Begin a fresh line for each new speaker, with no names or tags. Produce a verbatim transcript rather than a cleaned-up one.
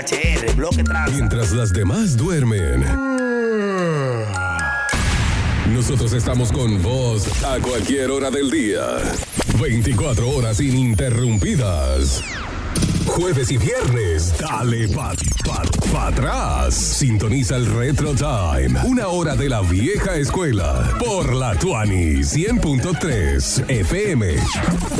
H R, bloque tranza.
Mientras las demás duermen, nosotros estamos con vos a cualquier hora del día. veinticuatro horas ininterrumpidas. Jueves y viernes, dale pa, pa, pa atrás. Sintoniza el Retro Time. Una hora de la vieja escuela. Por la Tuani cien punto tres F M.